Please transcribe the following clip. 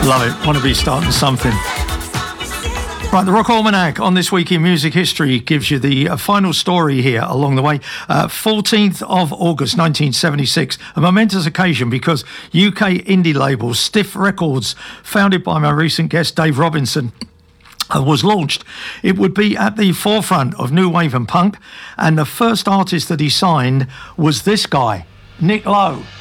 Love it. Want to be starting something. Right, the Rock Almanac on This Week in Music History gives you the final story here along the way. 14th of August 1976, a momentous occasion because UK indie label Stiff Records, founded by my recent guest Dave Robinson, was launched. It would be at the forefront of new wave and punk, and the first artist that he signed was this guy, Nick Lowe.